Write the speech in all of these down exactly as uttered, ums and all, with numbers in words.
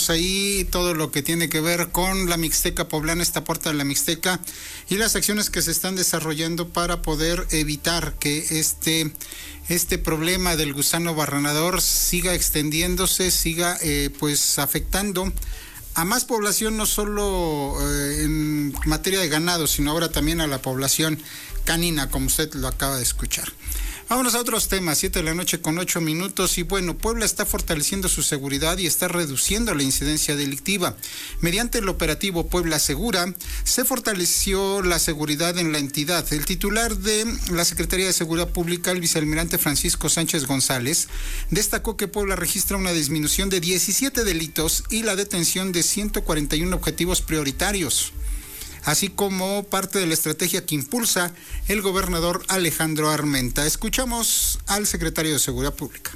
tenemos ahí todo lo que tiene que ver con la Mixteca Poblana, esta puerta de la Mixteca, y las acciones que se están desarrollando para poder evitar que este, este problema del gusano barrenador siga extendiéndose, siga eh, pues afectando a más población, no solo eh, en materia de ganado, sino ahora también a la población canina, como usted lo acaba de escuchar. Vámonos a otros temas, siete de la noche con ocho minutos, y bueno, Puebla está fortaleciendo su seguridad y está reduciendo la incidencia delictiva. Mediante el operativo Puebla Segura, se fortaleció la seguridad en la entidad. El titular de la Secretaría de Seguridad Pública, el vicealmirante Francisco Sánchez González, destacó que Puebla registra una disminución de diecisiete delitos y la detención de ciento cuarenta y uno objetivos prioritarios, así como parte de la estrategia que impulsa el gobernador Alejandro Armenta. Escuchamos al secretario de Seguridad Pública.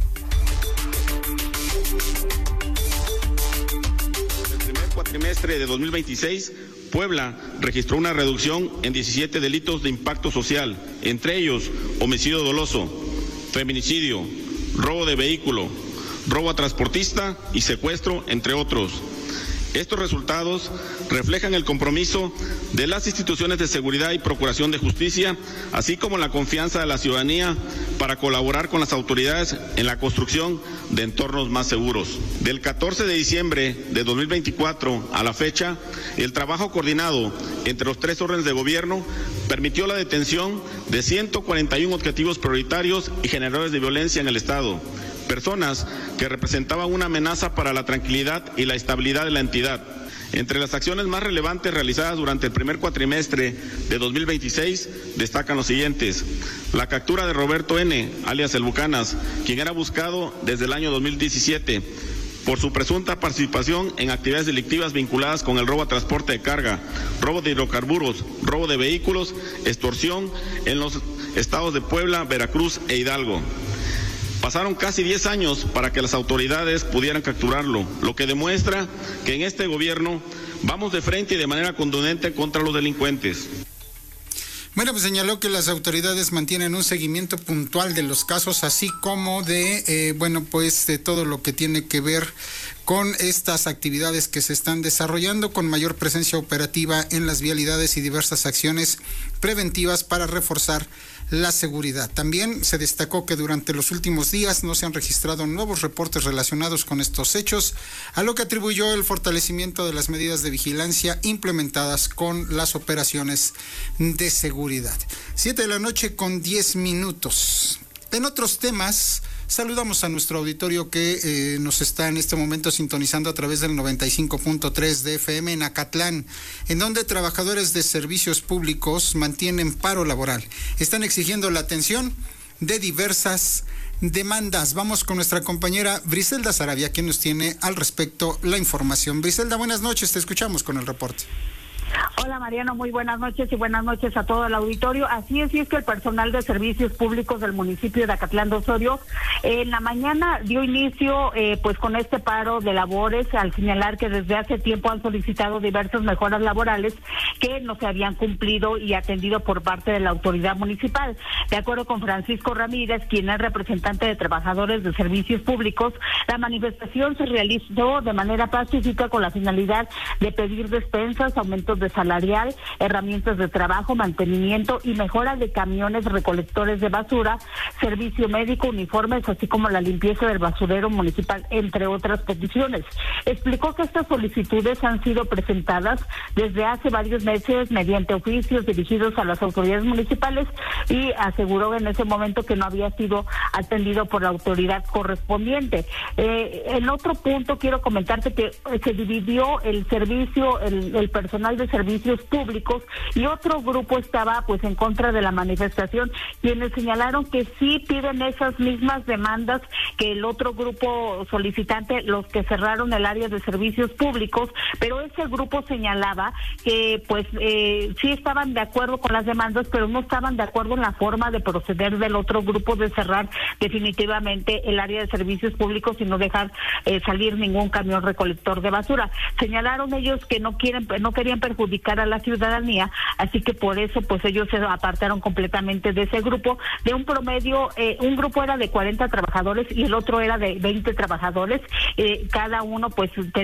En el primer cuatrimestre de dos mil veintiséis, Puebla registró una reducción en diecisiete delitos de impacto social, entre ellos homicidio doloso, feminicidio, robo de vehículo, robo a transportista y secuestro, entre otros. Estos resultados reflejan el compromiso de las instituciones de seguridad y procuración de justicia, así como la confianza de la ciudadanía para colaborar con las autoridades en la construcción de entornos más seguros. Del catorce de diciembre de dos mil veinticuatro a la fecha, el trabajo coordinado entre los tres órdenes de gobierno permitió la detención de ciento cuarenta y uno objetivos prioritarios y generadores de violencia en el Estado, personas que representaban una amenaza para la tranquilidad y la estabilidad de la entidad. Entre las acciones más relevantes realizadas durante el primer cuatrimestre de dos mil veintiséis destacan los siguientes: la captura de Roberto N., alias El Bucanas, quien era buscado desde el año dos mil diecisiete por su presunta participación en actividades delictivas vinculadas con el robo a transporte de carga, robo de hidrocarburos, robo de vehículos, extorsión en los estados de Puebla, Veracruz e Hidalgo. Pasaron casi diez años para que las autoridades pudieran capturarlo, lo que demuestra que en este gobierno vamos de frente y de manera contundente contra los delincuentes. Bueno, pues señaló que las autoridades mantienen un seguimiento puntual de los casos, así como de, eh, bueno, pues de todo lo que tiene que ver con estas actividades que se están desarrollando, con mayor presencia operativa en las vialidades y diversas acciones preventivas para reforzar la seguridad. También se destacó que durante los últimos días no se han registrado nuevos reportes relacionados con estos hechos, a lo que atribuyó el fortalecimiento de las medidas de vigilancia implementadas con las operaciones de seguridad. Siete de la noche con diez minutos. En otros temas, saludamos a nuestro auditorio que eh, nos está en este momento sintonizando a través del noventa y cinco punto tres de F M en Acatlán, en donde trabajadores de servicios públicos mantienen paro laboral. Están exigiendo la atención de diversas demandas. Vamos con nuestra compañera Briselda Sarabia, quien nos tiene al respecto la información. Briselda, buenas noches, te escuchamos con el reporte. Hola Mariano, muy buenas noches y buenas noches a todo el auditorio. Así es, y es que el personal de servicios públicos del municipio de Acatlán de Osorio en la mañana dio inicio eh, pues con este paro de labores, al señalar que desde hace tiempo han solicitado diversas mejoras laborales que no se habían cumplido y atendido por parte de la autoridad municipal. De acuerdo con Francisco Ramírez, quien es representante de trabajadores de servicios públicos, la manifestación se realizó de manera pacífica con la finalidad de pedir despensas, aumentos de salarial, herramientas de trabajo, mantenimiento y mejora de camiones recolectores de basura, servicio médico, uniformes, así como la limpieza del basurero municipal, entre otras peticiones. Explicó que estas solicitudes han sido presentadas desde hace varios meses mediante oficios dirigidos a las autoridades municipales y aseguró en ese momento que no había sido atendido por la autoridad correspondiente. Eh, en otro punto quiero comentarte que se dividió el servicio, el, el personal de servicios públicos, y otro grupo estaba pues en contra de la manifestación, quienes señalaron que sí piden esas mismas demandas que el otro grupo solicitante, los que cerraron el área de servicios públicos, pero ese grupo señalaba que pues eh, sí estaban de acuerdo con las demandas, pero no estaban de acuerdo en la forma de proceder del otro grupo de cerrar definitivamente el área de servicios públicos y no dejar eh, salir ningún camión recolector de basura. Señalaron ellos que no quieren, no querían perjudicar a la ciudadanía, así que por eso pues ellos se apartaron completamente de ese grupo, de un promedio, eh, un grupo era de cuarenta trabajadores y el otro era de veinte trabajadores, eh, cada uno pues